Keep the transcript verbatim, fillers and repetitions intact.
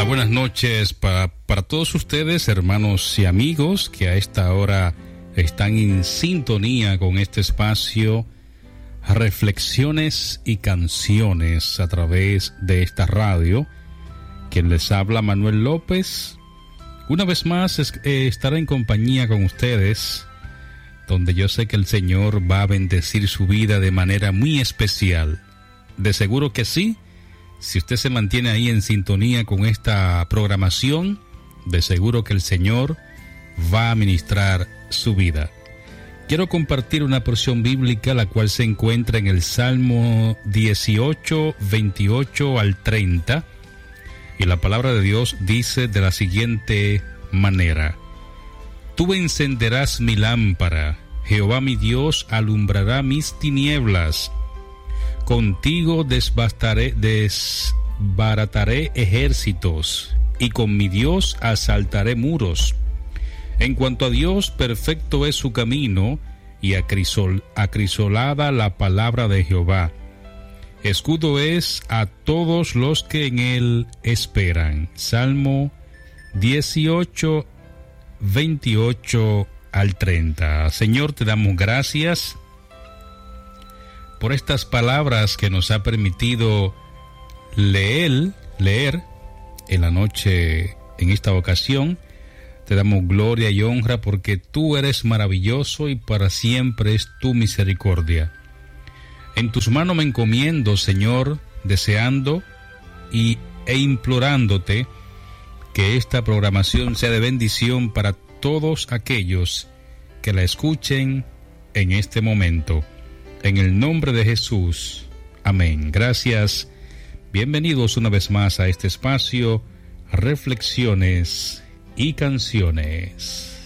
buenas noches para, para todos ustedes, hermanos y amigos, que a esta hora están en sintonía con este espacio, Reflexiones y Canciones, a través de esta radio. Quien les habla, Manuel López. Una vez más es, eh, estaré en compañía con ustedes, donde yo sé que el Señor va a bendecir su vida de manera muy especial. De seguro que sí. Si usted se mantiene ahí en sintonía con esta programación, de seguro que el Señor va a ministrar su vida. Quiero compartir una porción bíblica, la cual se encuentra en el Salmo dieciocho, veintiocho al treinta, y la palabra de Dios dice de la siguiente manera: Tú encenderás mi lámpara, Jehová mi Dios alumbrará mis tinieblas. Contigo desbastaré, desbarataré ejércitos, y con mi Dios asaltaré muros. En cuanto a Dios, perfecto es su camino, y acrisol, acrisolada la palabra de Jehová. Escudo es a todos los que en él esperan. Salmo dieciocho, veintiocho al treinta. Señor, te damos gracias por estas palabras que nos ha permitido leer, leer en la noche, en esta ocasión. Te damos gloria y honra porque tú eres maravilloso y para siempre es tu misericordia. En tus manos me encomiendo, Señor, deseando y, e implorándote que esta programación sea de bendición para todos aquellos que la escuchen en este momento. En el nombre de Jesús. Amén. Gracias. Bienvenidos una vez más a este espacio, Reflexiones y Canciones.